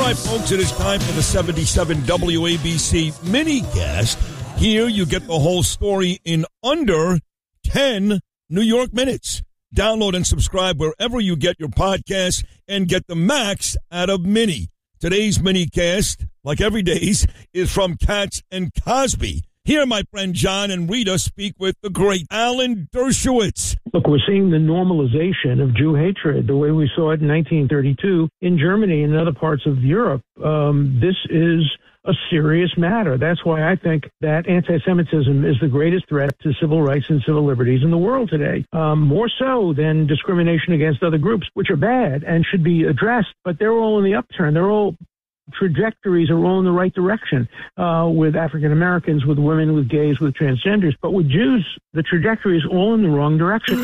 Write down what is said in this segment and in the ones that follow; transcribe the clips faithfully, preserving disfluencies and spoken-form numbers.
right, folks, it is time for the seventy-seven W A B C minicast. Here you get the whole story in under ten New York minutes. Download and subscribe wherever you get your podcasts and get the max out of Mini. Today's minicast, like every day's, is from Katz and Cosby. Here, my friend John and Rita speak with the great Alan Dershowitz. Look, we're seeing the normalization of Jew hatred, the way we saw it in nineteen thirty-two in Germany and other parts of Europe. Um, this is a serious matter. That's why I think that anti-Semitism is the greatest threat to civil rights and civil liberties in the world today, um, more so than discrimination against other groups, which are bad and should be addressed, but they're all in the upturn. They're all trajectories are all in the right direction, uh, with African Americans, with women, with gays, with transgenders. But with Jews, the trajectory is all in the wrong direction.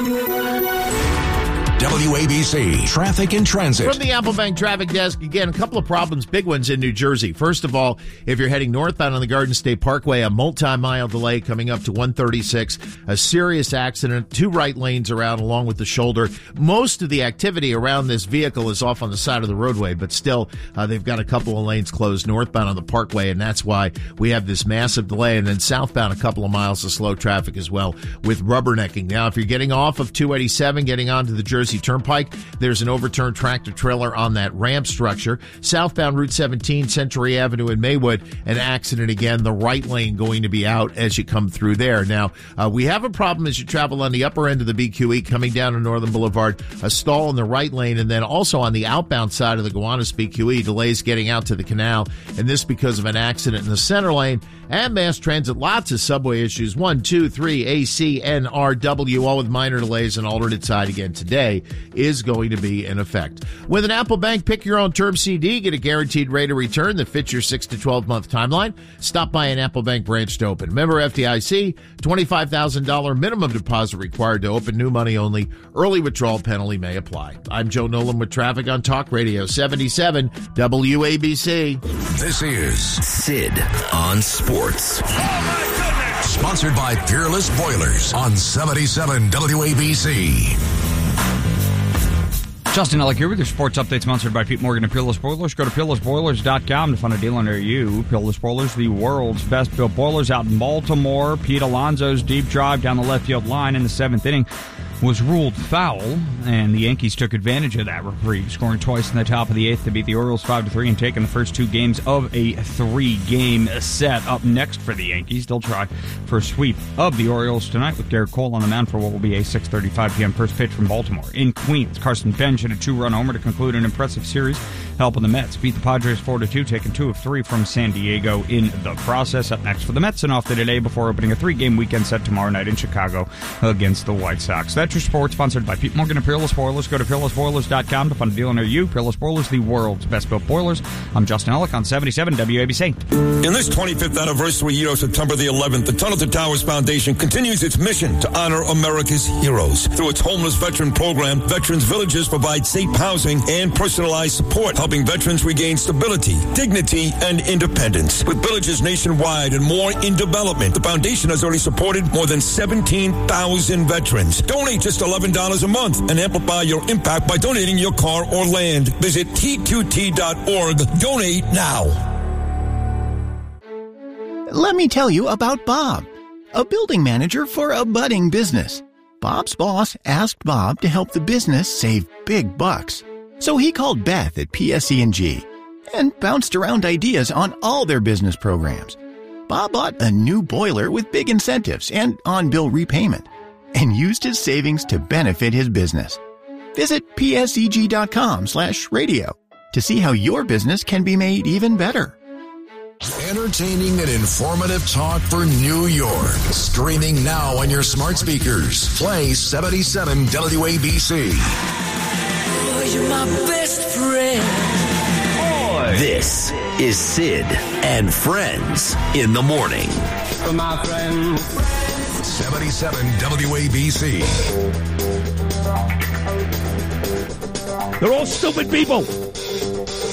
W A B C Traffic and Transit. From the Apple Bank Traffic Desk, again, a couple of problems, big ones in New Jersey. First of all, if you're heading northbound on the Garden State Parkway, a multi-mile delay coming up to one thirty-six, a serious accident, two right lanes around along with the shoulder. Most of the activity around this vehicle is off on the side of the roadway, but still, uh, they've got a couple of lanes closed northbound on the Parkway, and that's why we have this massive delay. And then southbound, a couple of miles of slow traffic as well with rubbernecking. Now, if you're getting off of two eighty-seven, getting onto the Jersey Turnpike, there's an overturned tractor trailer on that ramp structure. Southbound Route seventeen, Century Avenue in Maywood, an accident again, the right lane going to be out as you come through there. Now, uh, we have a problem as you travel on the upper end of the B Q E coming down to Northern Boulevard, a stall in the right lane, and then also on the outbound side of the Gowanus B Q E, delays getting out to the canal, and this because of an accident in the center lane. And mass transit, lots of subway issues, one, two, three, A, C, N, R, W, all with minor delays, and alternate side again today is going to be in effect. With an Apple Bank Pick Your Own Term C D, get a guaranteed rate of return that fits your six to twelve month timeline. Stop by an Apple Bank branch to open. Member F D I C, twenty-five thousand dollars minimum deposit required to open, new money only. Early withdrawal penalty may apply. I'm Joe Nolan with traffic on Talk Radio seventy-seven W A B C. This is Sid on Sports. Oh my goodness! Sponsored by Peerless Boilers on seventy-seven W A B C. Justin Ellick here with your sports update, sponsored by Pete Morgan and Peerless Boilers. Go to peerless boilers dot com to find a dealer near you. Peerless Boilers, the world's best built boilers out in Baltimore. Pete Alonso's deep drive down the left field line in the seventh inning was ruled foul, and the Yankees took advantage of that reprieve, scoring twice in the top of the eighth to beat the Orioles five to three and taking the first two games of a three-game set. Up next for the Yankees, they'll try for a sweep of the Orioles tonight with Garrett Cole on the mound for what will be a six thirty-five p.m. first pitch from Baltimore. In Queens, Carson Bench hit a two-run homer to conclude an impressive series, helping the Mets beat the Padres four to two, taking two of three from San Diego in the process. Up next for the Mets, and off the today before opening a three-game weekend set tomorrow night in Chicago against the White Sox. That's your sports, sponsored by Pete Morgan and Peerless Boilers. Go to peerless boilers dot com to find a dealer near you. Peerless Boilers, the world's best built boilers. I'm Justin Ellick on seventy-seven W A B C. In this twenty-fifth anniversary year of September the eleventh, the Tunnel to Towers Foundation continues its mission to honor America's heroes. Through its homeless veteran program, Veterans Villages provide safe housing and personalized support, helping veterans regain stability, dignity, and independence. With villages nationwide and more in development, the foundation has already supported more than seventeen thousand veterans. Donate just eleven dollars a month and amplify your impact by donating your car or land. Visit T Q T dot org. Donate now. Let me tell you about Bob, a building manager for a budding business. Bob's boss asked Bob to help the business save big bucks. So he called Beth at P S E and G and bounced around ideas on all their business programs. Bob bought a new boiler with big incentives and on-bill repayment, and used his savings to benefit his business. Visit P S E G dot com slash radio to see how your business can be made even better. Entertaining and informative talk for New York. Streaming now on your smart speakers. Play seventy-seven W A B C. Oh, you're my best friend. Boy. This is Sid and Friends in the morning. For my friends. seventy-seven W A B C. They're all stupid people.